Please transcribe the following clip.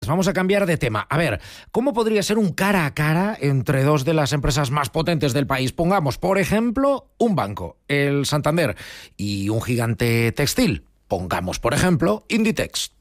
vamos a cambiar de tema. A ver, ¿cómo podría ser un cara a cara entre dos de las empresas más potentes del país? Pongamos, por ejemplo, un banco, el Santander, y un gigante textil. Pongamos, por ejemplo, Inditex.